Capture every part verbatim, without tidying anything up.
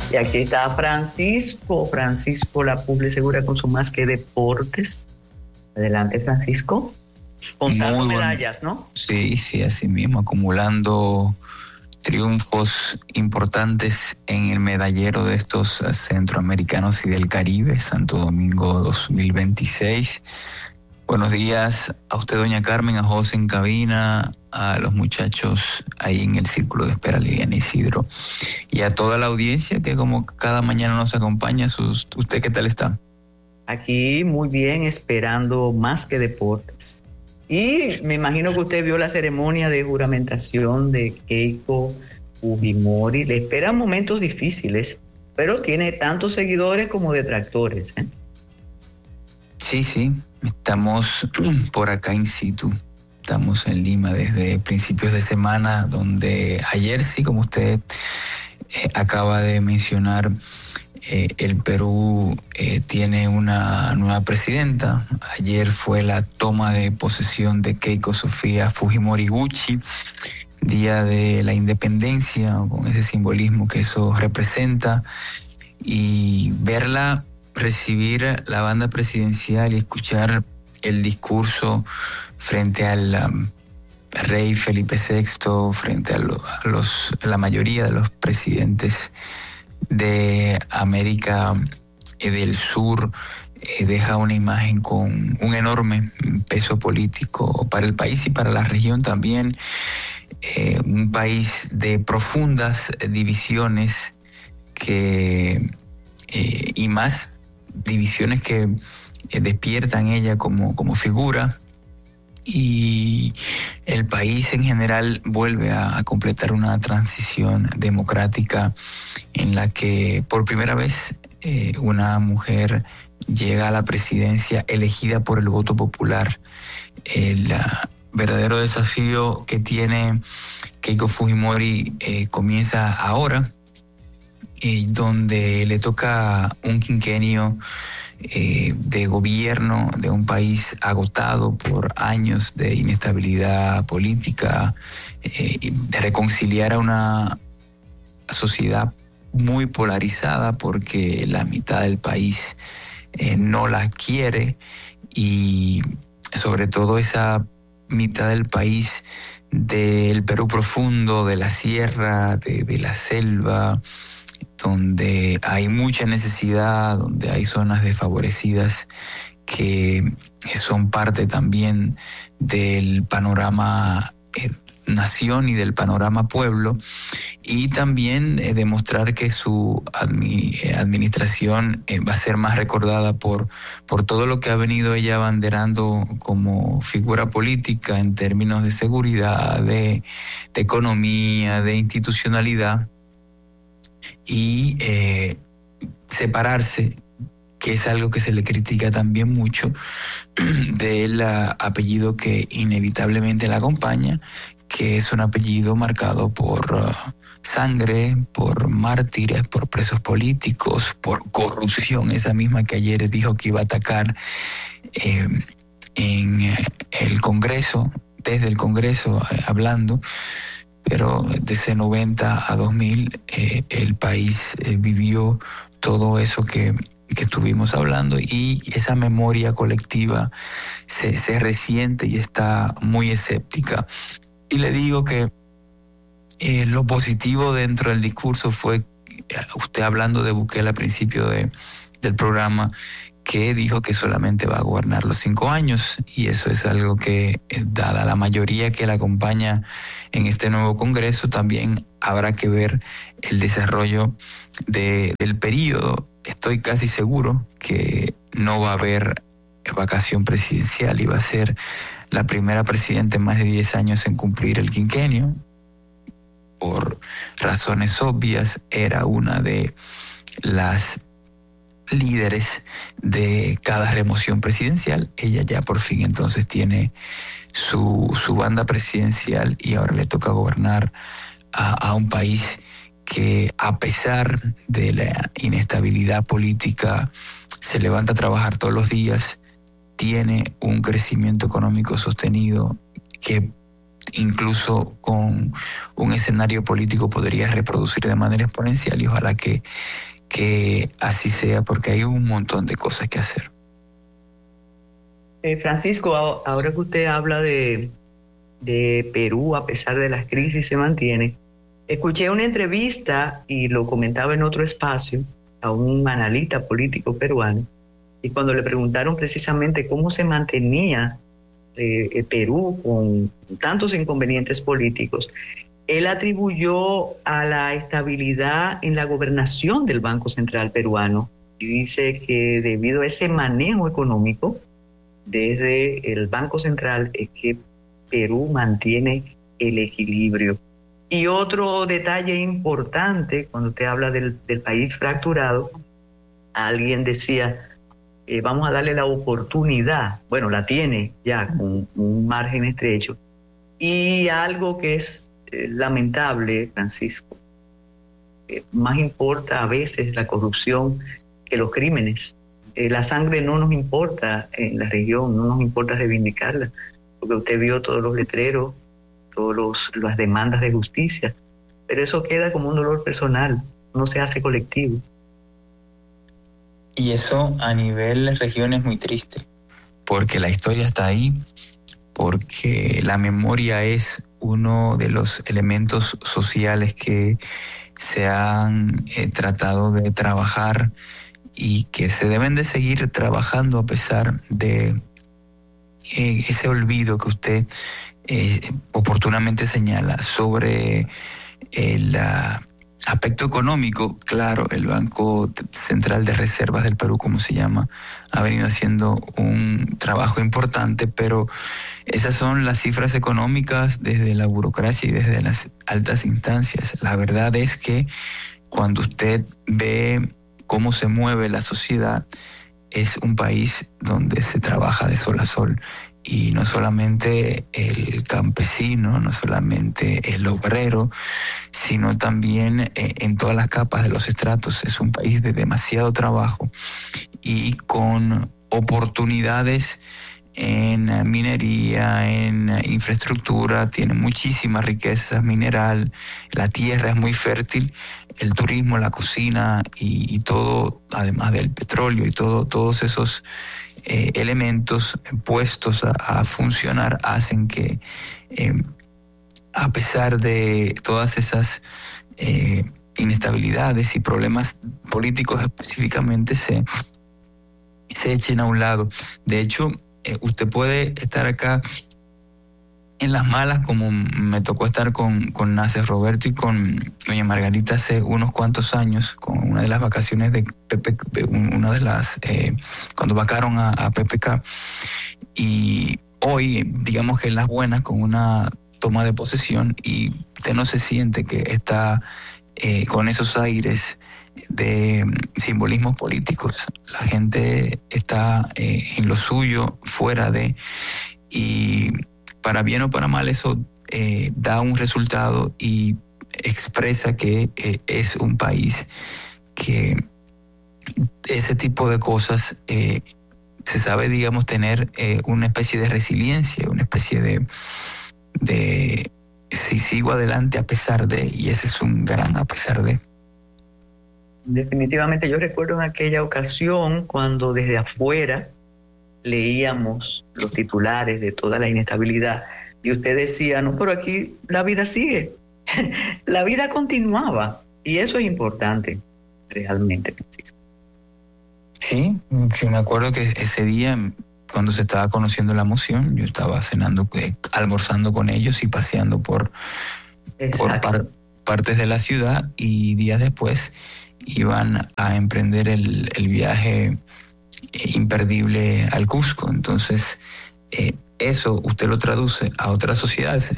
Y aquí está Francisco, Francisco La Publi Segura con su Más que Deportes. Adelante, Francisco. Contando Muy medallas, bon... ¿no? Sí, sí, así mismo, acumulando triunfos importantes en el medallero de estos centroamericanos y del Caribe, Santo Domingo dos mil veintiséis. Buenos días a usted, doña Carmen, a José en cabina, a los muchachos ahí en el Círculo de Espera, Liliana Isidro, y a toda la audiencia que como cada mañana nos acompaña. Sus, ¿usted qué tal está? Aquí muy bien, esperando Más que Deportes. Y me imagino que usted vio la ceremonia de juramentación de Keiko Fujimori. Le esperan momentos difíciles, pero tiene tantos seguidores como detractores, ¿eh? Sí, sí, estamos por acá in situ. Estamos en Lima desde principios de semana, donde ayer sí, como usted eh, acaba de mencionar, eh, el Perú eh, tiene una nueva presidenta. Ayer fue la toma de posesión de Keiko Sofía Fujimori Gucci, Día de la Independencia, con ese simbolismo que eso representa, y verla recibir la banda presidencial y escuchar el discurso frente al um, rey Felipe sexto, frente a, lo, a los, la mayoría de los presidentes de América eh, del Sur, eh, deja una imagen con un enorme peso político para el país y para la región también. Eh, un país de profundas divisiones que, eh, y más divisiones que eh, despiertan ella como, como figura, y el país en general vuelve a, a completar una transición democrática en la que por primera vez eh, una mujer llega a la presidencia elegida por el voto popular. El uh, verdadero desafío que tiene Keiko Fujimori eh, comienza ahora, eh, donde le toca un quinquenio Eh, de gobierno de un país agotado por años de inestabilidad política, eh, de reconciliar a una sociedad muy polarizada porque la mitad del país eh, no la quiere, y sobre todo esa mitad del país del Perú profundo, de la sierra, de, de la selva, donde hay mucha necesidad, donde hay zonas desfavorecidas que son parte también del panorama eh, nación y del panorama pueblo, y también eh, demostrar que su admi- eh, administración eh, va a ser más recordada por, por todo lo que ha venido ella abanderando como figura política en términos de seguridad, de, de economía, de institucionalidad, y eh, separarse, que es algo que se le critica también mucho, del uh, apellido que inevitablemente la acompaña, que es un apellido marcado por uh, sangre, por mártires, por presos políticos, por corrupción, esa misma que ayer dijo que iba a atacar eh, en eh, el Congreso, desde el Congreso eh, hablando. Pero desde noventa a dos mil eh, el país eh, vivió todo eso que, que estuvimos hablando, y esa memoria colectiva se, se resiente y está muy escéptica. Y le digo que eh, lo positivo dentro del discurso fue, usted hablando de Bukele al principio de, del programa, que dijo que solamente va a gobernar los cinco años, y eso es algo que, dada la mayoría que la acompaña en este nuevo Congreso, también habrá que ver el desarrollo de, del periodo. Estoy casi seguro que no va a haber vacación presidencial y va a ser la primera presidenta en más de diez años en cumplir el quinquenio. Por razones obvias, era una de las líderes de cada remoción presidencial. Ella ya por fin entonces tiene su, su banda presidencial, y ahora le toca gobernar a, a un país que, a pesar de la inestabilidad política, se levanta a trabajar todos los días, tiene un crecimiento económico sostenido que incluso con un escenario político podría reproducir de manera exponencial, y ojalá que, que así sea, porque hay un montón de cosas que hacer. Eh, Francisco, ahora que usted habla de, de Perú, a pesar de las crisis se mantiene, escuché una entrevista y lo comentaba en otro espacio a un analista político peruano, y cuando le preguntaron precisamente cómo se mantenía eh, Perú con tantos inconvenientes políticos, él atribuyó a la estabilidad en la gobernación del Banco Central peruano, y dice que debido a ese manejo económico desde el Banco Central es que Perú mantiene el equilibrio. Y otro detalle importante, cuando usted habla del, del país fracturado, alguien decía, eh, vamos a darle la oportunidad, bueno, la tiene ya con un margen estrecho. Y algo que es eh, lamentable, Francisco, eh, más importa a veces la corrupción que los crímenes. Eh, la sangre no nos importa en la región, no nos importa reivindicarla, porque usted vio todos los letreros, todas las demandas de justicia, pero eso queda como un dolor personal, no se hace colectivo. Y eso a nivel región es muy triste, porque la historia está ahí, porque la memoria es uno de los elementos sociales que se han eh, tratado de trabajar y que se deben de seguir trabajando a pesar de eh, ese olvido que usted eh, oportunamente señala sobre el uh, aspecto económico. Claro, el Banco Central de Reservas del Perú, como se llama, ha venido haciendo un trabajo importante, pero esas son las cifras económicas desde la burocracia y desde las altas instancias. La verdad es que cuando usted ve cómo se mueve la sociedad, es un país donde se trabaja de sol a sol, y no solamente el campesino, no solamente el obrero, sino también eh, en todas las capas de los estratos. Es un país de demasiado trabajo y con oportunidades en minería, en infraestructura, tiene muchísima riqueza mineral, la tierra es muy fértil, el turismo, la cocina y, y todo, además del petróleo y todo, todos esos eh, elementos puestos a, a funcionar hacen que eh, a pesar de todas esas eh, inestabilidades y problemas políticos específicamente se, se echen a un lado. De hecho, eh, usted puede estar acá en las malas, como me tocó estar con, con Nacer Roberto y con doña Margarita hace unos cuantos años, con una de las vacaciones de P P K, una de las, eh, cuando vacaron a, a P P K, y hoy, digamos que en las buenas, con una toma de posesión, y usted no se siente que está eh, con esos aires de simbolismos políticos. La gente está eh, en lo suyo, fuera de, y para bien o para mal eso eh, da un resultado y expresa que eh, es un país que ese tipo de cosas eh, se sabe, digamos, tener eh, una especie de resiliencia, una especie de, de si sigo adelante a pesar de, y ese es un gran a pesar de. Definitivamente, yo recuerdo en aquella ocasión cuando desde afuera leíamos los titulares de toda la inestabilidad y usted decía, no, pero aquí la vida sigue, la vida continuaba, y eso es importante realmente, Francisco. Sí, yo me acuerdo que ese día, cuando se estaba conociendo la moción, yo estaba cenando, eh, almorzando con ellos y paseando por, por par, partes de la ciudad, y días después iban a emprender el, el viaje imperdible al Cusco. Entonces, eh, eso usted lo traduce a otras sociedades,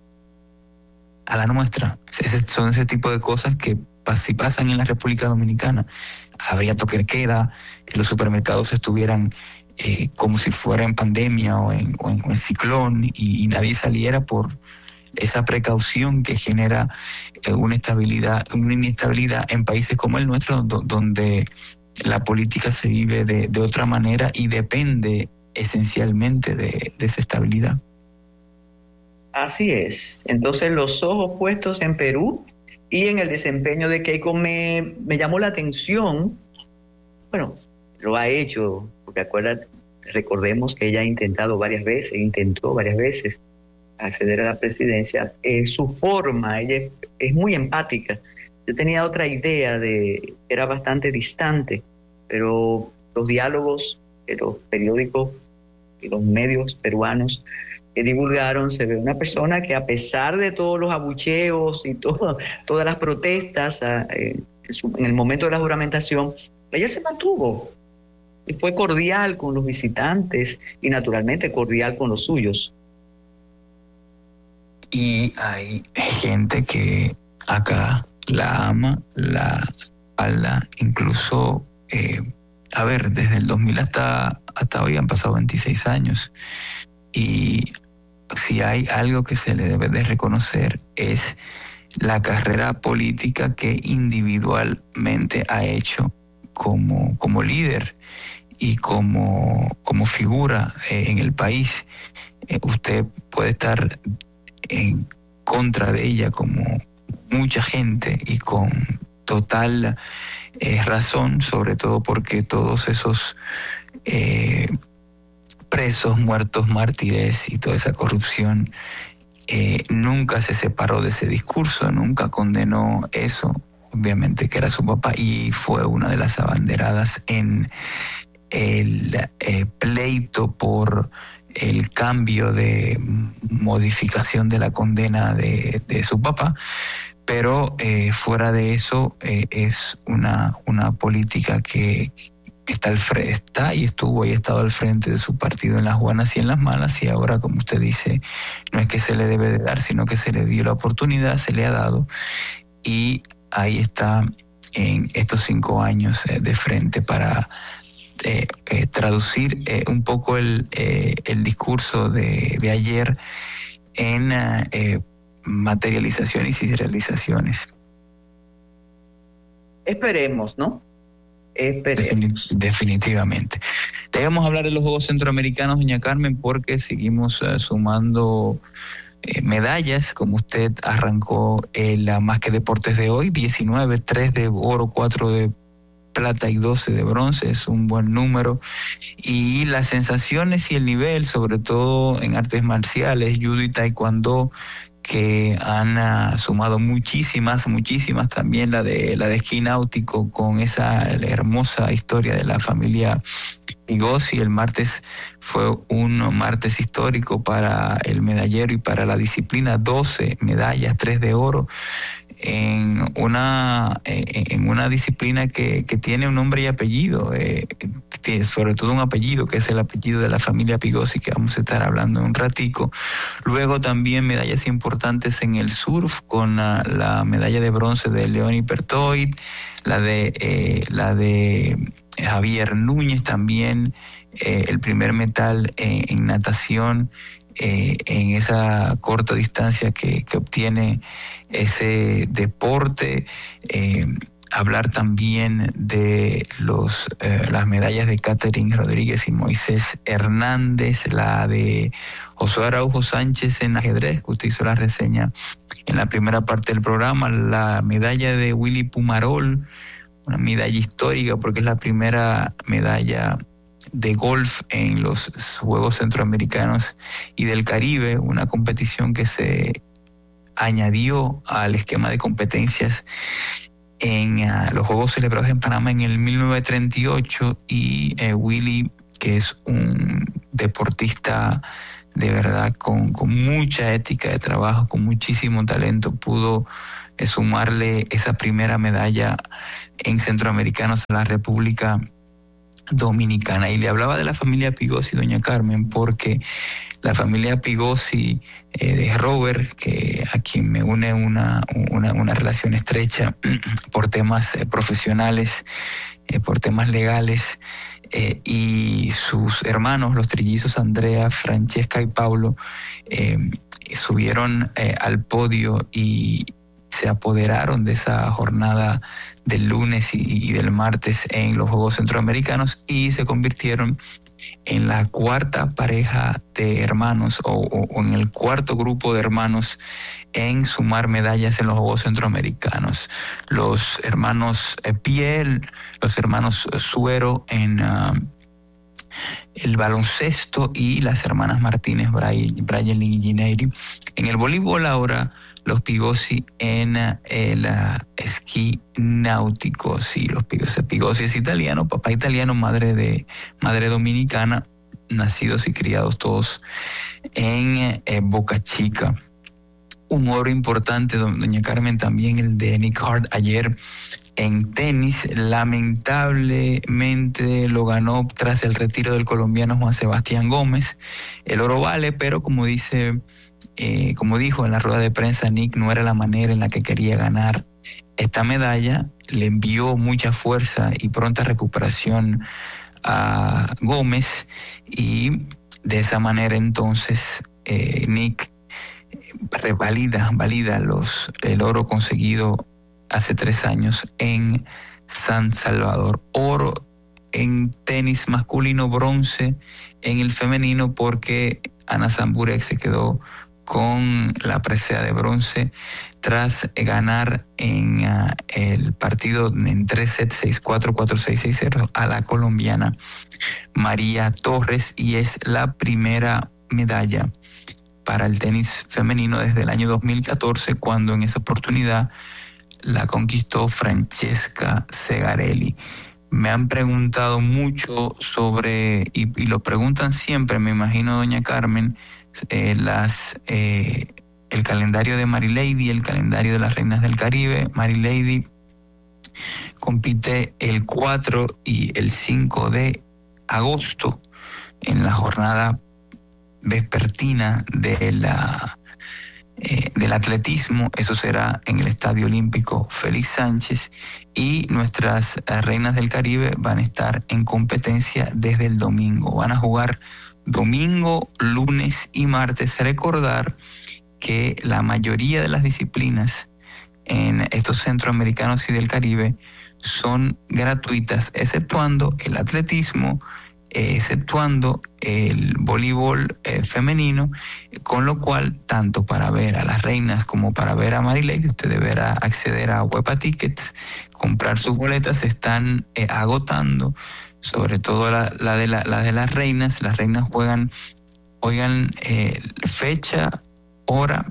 a la nuestra. Ese, son ese tipo de cosas que si pasan en la República Dominicana, habría toque de queda, que los supermercados estuvieran eh, como si fuera en pandemia o en, o en, o en ciclón, y, y nadie saliera por esa precaución que genera eh, una estabilidad, una inestabilidad en países como el nuestro, do, donde la política se vive de, de otra manera y depende esencialmente de, de esa estabilidad. Así es. Entonces los ojos puestos en Perú y en el desempeño de Keiko me, me llamó la atención. Bueno, lo ha hecho, porque acuérdate, recordemos que ella ha intentado varias veces, intentó varias veces acceder a la presidencia. Eh, su forma, ella es, es muy empática. Yo tenía otra idea de, era bastante distante, pero los diálogos de los periódicos y los medios peruanos que divulgaron, se ve una persona que a pesar de todos los abucheos y todo, todas las protestas eh, en el momento de la juramentación, ella se mantuvo y fue cordial con los visitantes y naturalmente cordial con los suyos. Y hay gente que acá la ama, la habla, incluso, eh, a ver, desde el dos mil hasta, hasta hoy han pasado veintiséis años. Y si hay algo que se le debe de reconocer es la carrera política que individualmente ha hecho como, como líder y como, como figura eh, en el país. Eh, usted puede estar en contra de ella como mucha gente y con total eh, razón, sobre todo porque todos esos eh, presos, muertos, mártires y toda esa corrupción eh, nunca se separó de ese discurso, nunca condenó eso, obviamente que era su papá, y fue una de las abanderadas en el eh, pleito por el cambio de modificación de la condena de, de su papá. Pero eh, fuera de eso eh, es una, una política que está, al fre- está y estuvo y ha estado al frente de su partido en las buenas y en las malas, y ahora, como usted dice, no es que se le debe de dar, sino que se le dio la oportunidad, se le ha dado, y ahí está en estos cinco años eh, de frente para eh, eh, traducir eh, un poco el, eh, el discurso de, de ayer en eh, materializaciones y realizaciones. Esperemos, ¿no? Esperemos. Defini- definitivamente. Debemos hablar de los Juegos Centroamericanos, doña Carmen, porque seguimos uh, sumando eh, medallas, como usted arrancó el uh, Más que Deportes de hoy, diecinueve, tres de oro, cuatro de plata y doce de bronce, es un buen número. Y las sensaciones y el nivel, sobre todo en artes marciales, judo y taekwondo, que han uh, sumado muchísimas, muchísimas, también la de la de esquí náutico, con esa hermosa historia de la familia Pigossi. El martes fue un martes histórico para el medallero y para la disciplina, doce medallas, tres de oro, en una, en una disciplina que, que tiene un nombre y apellido, eh, tiene sobre todo un apellido que es el apellido de la familia Pigossi, que vamos a estar hablando en un ratico. Luego también medallas importantes en el surf, con la, la medalla de bronce de Leoni Pertoit, la de eh, la de Javier Núñez también, eh, el primer metal en, en natación, eh, en esa corta distancia que, que obtiene ese deporte. Eh, hablar también de los eh, las medallas de Catherine Rodríguez y Moisés Hernández, la de Josué Araujo Sánchez en ajedrez, que usted hizo la reseña en la primera parte del programa, la medalla de Willy Pumarol, una medalla histórica porque es la primera medalla de golf en los Juegos Centroamericanos y del Caribe, una competición que se añadió al esquema de competencias en uh, los Juegos celebrados en Panamá en el mil novecientos treinta y ocho, y eh, Willy, que es un deportista de verdad con, con mucha ética de trabajo, con muchísimo talento, pudo eh, sumarle esa primera medalla en Centroamericanos a la República Dominicana. Y le hablaba de la familia Pigossi, doña Carmen, porque la familia Pigossi eh, de Robert, que a quien me une una, una, una relación estrecha por temas eh, profesionales, eh, por temas legales, eh, y sus hermanos, los trillizos Andrea, Francesca y Paulo, eh, subieron eh, al podio y se apoderaron de esa jornada del lunes y, y del martes en los Juegos Centroamericanos, y se convirtieron en la cuarta pareja de hermanos o, o, o en el cuarto grupo de hermanos en sumar medallas en los Juegos Centroamericanos. Los hermanos Piel, los hermanos Suero en uh, el baloncesto y las hermanas Martínez, Brian y Gineiri. En el voleibol ahora los Pigossi en el uh, esquí náutico. Sí, los Pigossi. Pigossi es italiano, papá italiano, madre de madre dominicana, nacidos y criados todos en eh, Boca Chica. Un oro importante, doña Carmen, también el de Nick Hart ayer en tenis. Lamentablemente lo ganó tras el retiro del colombiano Juan Sebastián Gómez. El oro vale, pero como dice, eh, como dijo en la rueda de prensa, Nick no era la manera en la que quería ganar esta medalla. Le envió mucha fuerza y pronta recuperación a Gómez y de esa manera entonces eh, Nick revalida valida los, el oro conseguido hace tres años en San Salvador. Oro en tenis masculino, bronce en el femenino, porque Ana Zamburek se quedó con la presea de bronce tras ganar en uh, el partido en tres sets, seis cuatro, cuatro seis, seis cero a la colombiana María Torres, y es la primera medalla para el tenis femenino desde el año dos mil catorce, cuando en esa oportunidad la conquistó Francesca Segarelli. Me han preguntado mucho sobre, y, y lo preguntan siempre, me imagino, doña Carmen, eh, las, eh, el calendario de Marilady, el calendario de las Reinas del Caribe. Marilady compite el cuatro y el cinco de agosto en la jornada vespertina de la, eh, del atletismo. Eso será en el Estadio Olímpico Félix Sánchez, y nuestras eh, Reinas del Caribe van a estar en competencia desde el domingo. Van a jugar domingo, lunes y martes. Recordar que la mayoría de las disciplinas en estos centroamericanos y del Caribe son gratuitas, exceptuando el atletismo, exceptuando el voleibol eh, femenino, con lo cual tanto para ver a las reinas como para ver a Marilady usted deberá acceder a Huepa Tickets, comprar sus boletas. Se están eh, agotando, sobre todo la, la, de la, la de las reinas. Las reinas juegan, oigan, eh, fecha, hora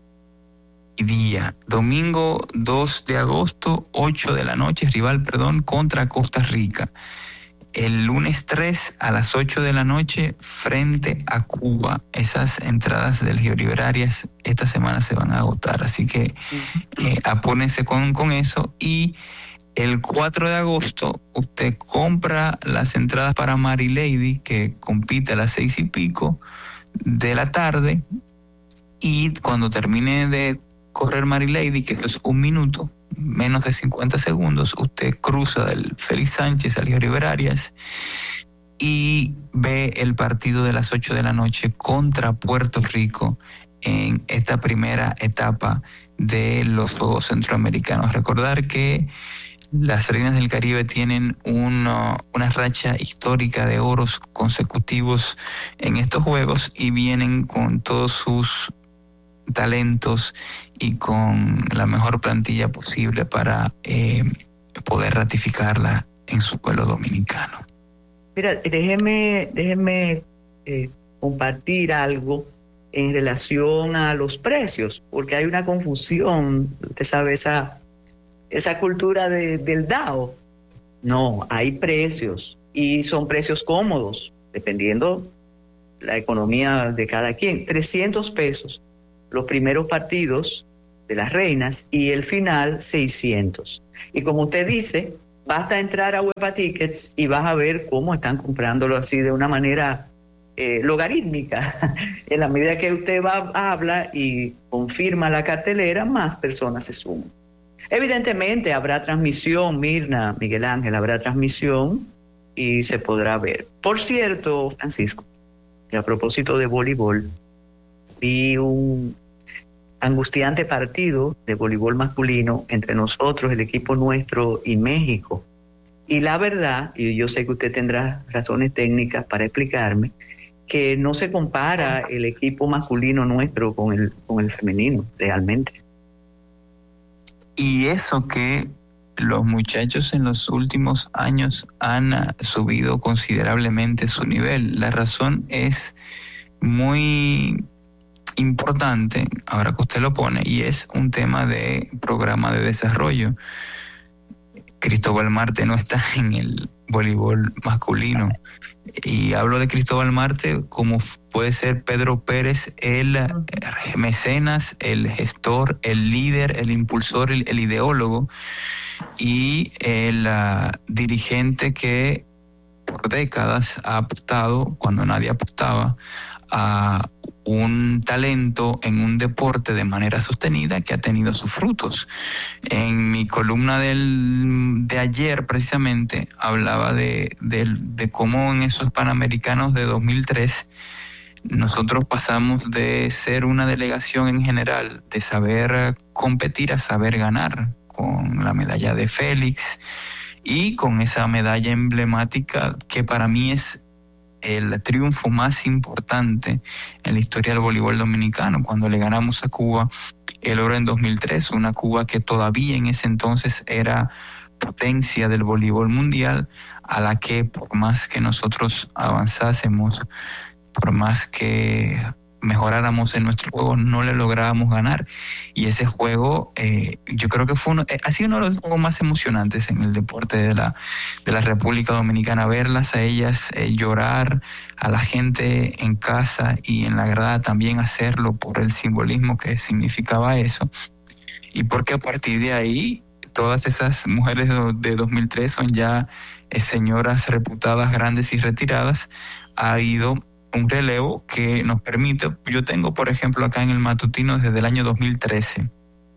y día. Domingo dos de agosto, ocho de la noche, rival, perdón, contra Costa Rica. El lunes tres a las ocho de la noche frente a Cuba. Esas entradas del Geoliberarias esta semana se van a agotar, así que eh, apórense con, con eso. Y el cuatro de agosto usted compra las entradas para Marilady, que compite a las seis y pico de la tarde, y cuando termine de correr Marilady, que esto es un minuto, menos de cincuenta segundos, usted cruza del Félix Sánchez al Geoliberarias y ve el partido de las ocho de la noche contra Puerto Rico en esta primera etapa de los Juegos Centroamericanos. Recordar que las Reinas del Caribe tienen una, una racha histórica de oros consecutivos en estos Juegos y vienen con todos sus talentos y con la mejor plantilla posible para eh, poder ratificarla en su pueblo dominicano. Mira, déjeme, déjeme eh, compartir algo en relación a los precios, porque hay una confusión. Usted sabe, esa, esa cultura de, del DAO. No, hay precios y son precios cómodos, dependiendo la economía de cada quien. trescientos pesos los primeros partidos de las reinas y el final seiscientos. Y como usted dice, basta entrar a Huepa Tickets y vas a ver cómo están comprándolo así de una manera eh, logarítmica. En la medida que usted va, habla y confirma la cartelera, más personas se suman. Evidentemente habrá transmisión, Mirna, Miguel Ángel, habrá transmisión y se podrá ver. Por cierto, Francisco, que a propósito de voleibol, vi un angustiante partido de voleibol masculino entre nosotros, el equipo nuestro, y México. Y la verdad, y yo sé que usted tendrá razones técnicas para explicarme, que no se compara el equipo masculino nuestro con el, con el femenino, realmente. Y eso que los muchachos en los últimos años han subido considerablemente su nivel. La razón es muy importante, ahora que usted lo pone, y es un tema de programa de desarrollo. Cristóbal Marte no está en el voleibol masculino. Y hablo de Cristóbal Marte como puede ser Pedro Pérez, el mecenas, el gestor, el líder, el impulsor, el, el ideólogo y el uh, dirigente que por décadas ha apostado, cuando nadie apostaba, a un talento en un deporte de manera sostenida que ha tenido sus frutos. En mi columna del, de ayer precisamente hablaba de, de, de cómo en esos Panamericanos de dos mil tres nosotros pasamos de ser una delegación en general, de saber competir a saber ganar, con la medalla de Félix y con esa medalla emblemática que para mí es el triunfo más importante en la historia del voleibol dominicano, cuando le ganamos a Cuba el oro en dos mil tres, una Cuba que todavía en ese entonces era potencia del voleibol mundial, a la que por más que nosotros avanzásemos, por más que mejoráramos en nuestro juego, no le lográbamos ganar. Y ese juego, eh, yo creo que fue uno, eh, ha sido uno de los juegos más emocionantes en el deporte de la, de la República Dominicana, verlas a ellas eh, llorar, a la gente en casa y en la grada también hacerlo por el simbolismo que significaba eso. Y porque a partir de ahí, todas esas mujeres de, de dos mil tres son ya eh, señoras reputadas, grandes y retiradas. Ha habido un relevo que nos permite, yo tengo por ejemplo acá en el matutino desde el año dos mil trece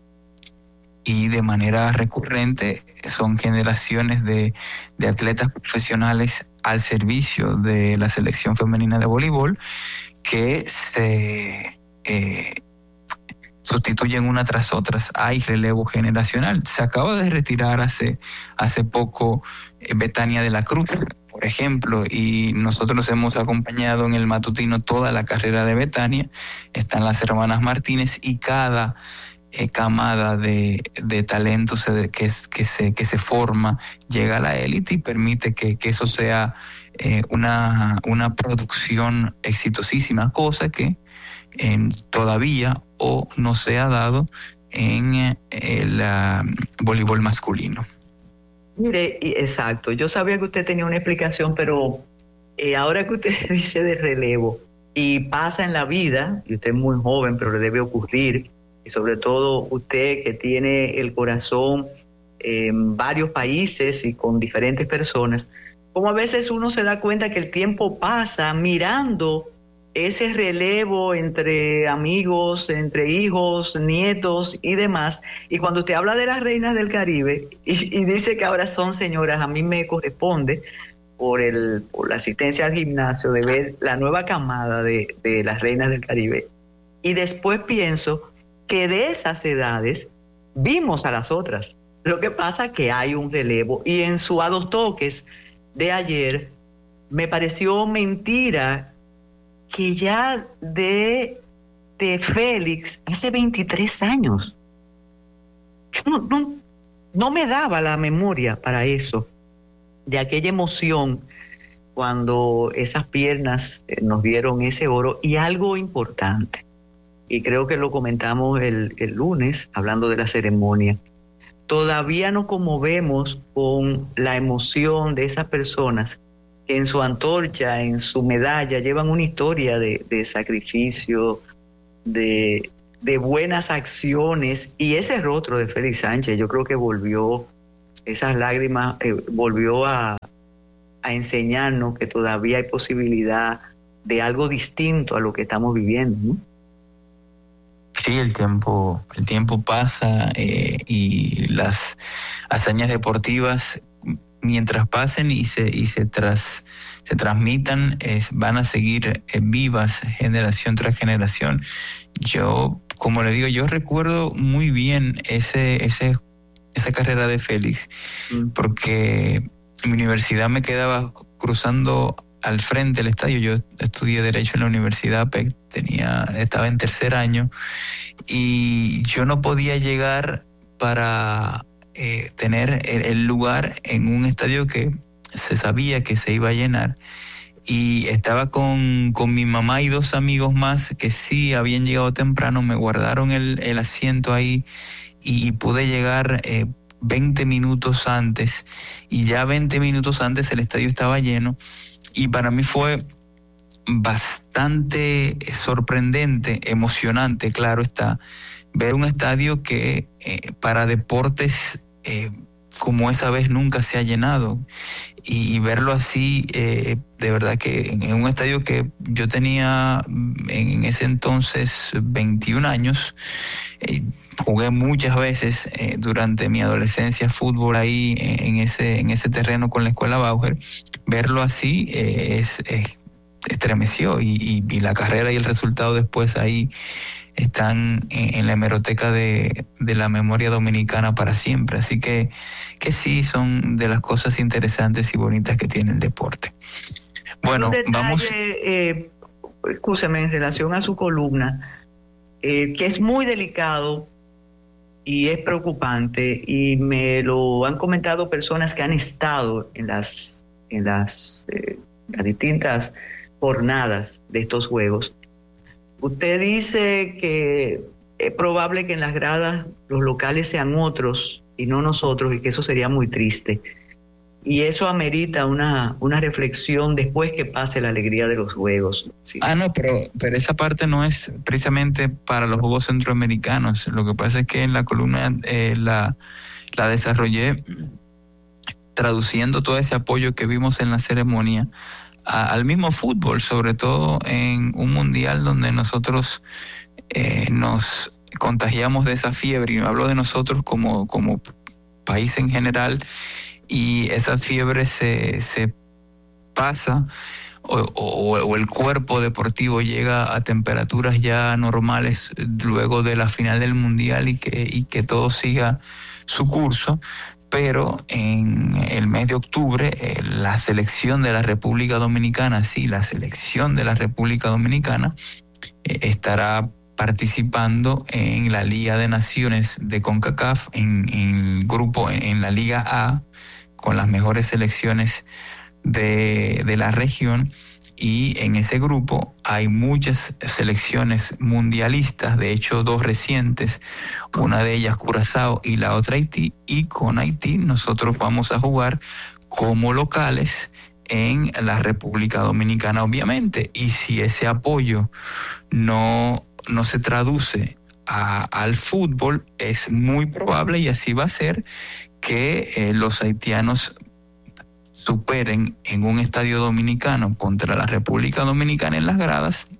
y de manera recurrente son generaciones de, de atletas profesionales al servicio de la selección femenina de voleibol que se eh, sustituyen una tras otras. Hay relevo generacional. Se acaba de retirar hace, hace poco eh, Betania de la Cruz, por ejemplo, y nosotros hemos acompañado en el matutino toda la carrera de Betania. Están las hermanas Martínez y cada eh, camada de, de talentos que, que, se, que se forma llega a la élite y permite que, que eso sea eh, una, una producción exitosísima, cosa que en, todavía o no se ha dado en eh, el uh, voleibol masculino. Mire, exacto, yo sabía que usted tenía una explicación, pero eh, ahora que usted dice de relevo y pasa en la vida, y usted es muy joven, pero le debe ocurrir, y sobre todo usted que tiene el corazón en varios países y con diferentes personas, como a veces uno se da cuenta que el tiempo pasa mirando ese relevo entre amigos, entre hijos, nietos y demás. Y cuando usted habla de las reinas del Caribe y, y dice que ahora son señoras, a mí me corresponde por, el, por la asistencia al gimnasio de ver la nueva camada de, de las reinas del Caribe. Y después pienso que de esas edades vimos a las otras. Lo que pasa es que hay un relevo. Y en su A Dos Toques de ayer me pareció mentira que ya de, de Félix hace veintitrés años. No, no, no me daba la memoria para eso, de aquella emoción cuando esas piernas nos dieron ese oro. Y algo importante, y creo que lo comentamos el, el lunes, hablando de la ceremonia, todavía nos conmovemos con la emoción de esas personas que en su antorcha, en su medalla, llevan una historia de, de sacrificio, de, de buenas acciones. Y ese rostro de Félix Sánchez, yo creo que volvió, esas lágrimas, eh, volvió a, a enseñarnos que todavía hay posibilidad de algo distinto a lo que estamos viviendo, ¿no? Sí, el tiempo, el tiempo pasa eh, y las hazañas deportivas, mientras pasen y se y se tras se transmitan, eh, van a seguir eh, vivas generación tras generación. Yo, como le digo, yo recuerdo muy bien ese ese esa carrera de Félix, mm. porque mi universidad me quedaba cruzando al frente del estadio. Yo estudié Derecho en la Universidad P E C, tenía, estaba en tercer año, y yo no podía llegar para eh, tener el, el lugar en un estadio que se sabía que se iba a llenar. Y estaba con, con mi mamá y dos amigos más que sí habían llegado temprano, me guardaron el, el asiento ahí y, y pude llegar eh, veinte minutos antes, y ya veinte minutos antes el estadio estaba lleno. Y para mí fue bastante sorprendente, emocionante, claro está, ver un estadio que eh, para deportes eh, como esa vez nunca se ha llenado, y, y verlo así, eh, de verdad que en, en un estadio que yo tenía en, en ese entonces veintiún años, eh, jugué muchas veces eh, durante mi adolescencia fútbol ahí en, en ese en ese terreno con la Escuela Bauer. Verlo así eh, es, es estremeció, y, y, y la carrera y el resultado después ahí están en, en la hemeroteca de, de la memoria dominicana para siempre. Así que, que sí, son de las cosas interesantes y bonitas que tiene el deporte. Bueno, un detalle, vamos... Eh, escúcheme, en relación a su columna, eh, que es muy delicado y es preocupante, y me lo han comentado personas que han estado en las, en las, eh, las distintas jornadas de estos juegos. Usted dice que es probable que en las gradas los locales sean otros y no nosotros, y que eso sería muy triste. Y eso amerita una, una reflexión después que pase la alegría de los juegos. Sí. Ah, no, pero, pero esa parte no es precisamente para los Juegos Centroamericanos. Lo que pasa es que en la columna eh, la, la desarrollé traduciendo todo ese apoyo que vimos en la ceremonia a, al mismo fútbol, sobre todo en un mundial donde nosotros eh, nos contagiamos de esa fiebre, y hablo de nosotros como, como país en general, y esa fiebre se, se pasa o, o, o el cuerpo deportivo llega a temperaturas ya normales luego de la final del mundial, y que, y que todo siga su curso. Pero en el mes de octubre eh, la selección de la República Dominicana, sí, la selección de la República Dominicana eh, estará participando en la Liga de Naciones de CONCACAF, en, en el grupo, en, en la Liga A, con las mejores selecciones de, de la región, y en ese grupo hay muchas selecciones mundialistas, de hecho dos recientes, una de ellas Curazao y la otra Haití, y con Haití nosotros vamos a jugar como locales en la República Dominicana, obviamente, y si ese apoyo no, no se traduce a, al fútbol, es muy probable, y así va a ser, que eh, los haitianos superen en un estadio dominicano contra la República Dominicana en las gradas,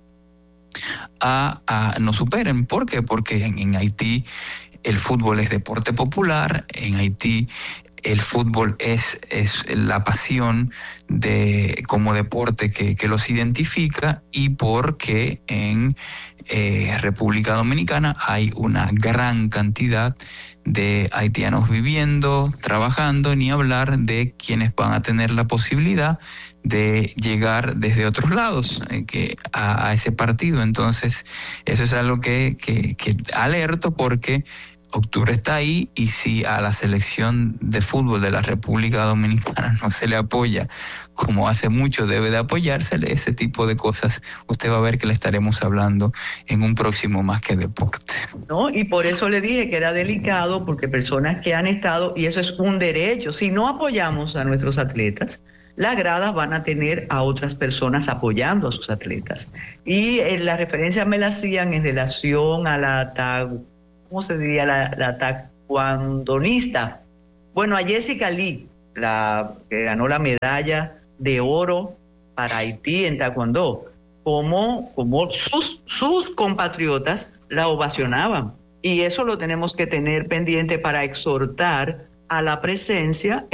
a, a no superen. ¿Por qué? Porque en, en Haití el fútbol es deporte popular, en Haití el fútbol es, es la pasión de, como deporte que, que los identifica, y porque en eh, República Dominicana hay una gran cantidad de haitianos viviendo, trabajando, ni hablar de quienes van a tener la posibilidad de llegar desde otros lados eh, que a, a ese partido. Entonces, eso es algo que, que, que alerto, porque octubre está ahí, y si a la selección de fútbol de la República Dominicana no se le apoya como hace mucho debe de apoyársele, ese tipo de cosas, usted va a ver que le estaremos hablando en un próximo Más que Deporte. No, y por eso le dije que era delicado, porque personas que han estado, y eso es un derecho, si no apoyamos a nuestros atletas, las gradas van a tener a otras personas apoyando a sus atletas. Y eh, la referencia me la hacían en relación a la tag ¿cómo se diría? La, la taekwondonista. Bueno, a Jessica Lee, la que ganó la medalla de oro para Haití en taekwondo, como, como sus, sus compatriotas la ovacionaban. Y eso lo tenemos que tener pendiente para exhortar a la presencia